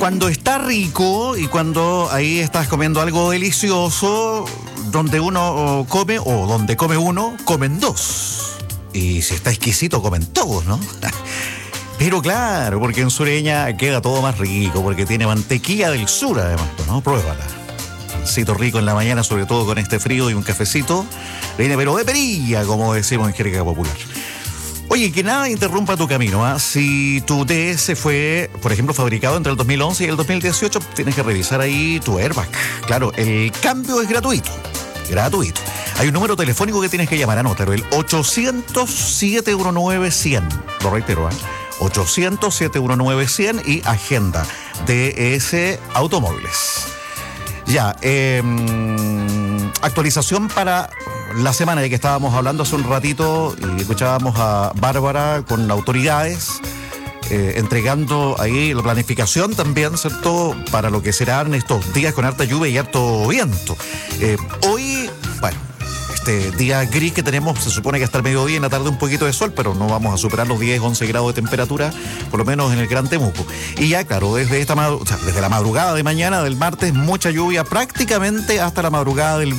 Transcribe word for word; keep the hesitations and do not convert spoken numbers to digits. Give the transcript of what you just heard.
cuando está rico y cuando ahí estás comiendo algo delicioso, donde uno come o donde come uno, comen dos. Y si está exquisito, comen todos, ¿no? Pero claro, porque en Sureña queda todo más rico, porque tiene mantequilla del sur además, ¿no? Pruébala. Cito rico en la mañana, sobre todo con este frío y un cafecito. Viene pero de perilla, como decimos en jerga popular. Oye, que nada interrumpa tu camino, ¿eh? Si tu D S fue, por ejemplo, fabricado entre el dos mil once y el dos mil dieciocho, tienes que revisar ahí tu airbag. Claro, el cambio es gratuito. Gratuito. Hay un número telefónico que tienes que llamar, anótalo, el ochocientos, siete uno nueve, cien. Lo reitero, ¿eh? ochocientos, siete uno nueve, cien y agenda D S Automóviles. Ya, eh, actualización para la semana de que estábamos hablando hace un ratito y escuchábamos a Bárbara con autoridades eh, entregando ahí la planificación también, ¿cierto?, para lo que serán estos días con harta lluvia y harto viento. Eh, hoy, bueno, este día gris que tenemos se supone que hasta el mediodía y en la tarde un poquito de sol, pero no vamos a superar los diez, once grados de temperatura, por lo menos en el Gran Temuco. Y ya, claro, desde esta madru- o sea, desde la madrugada de mañana del martes, mucha lluvia prácticamente hasta la madrugada del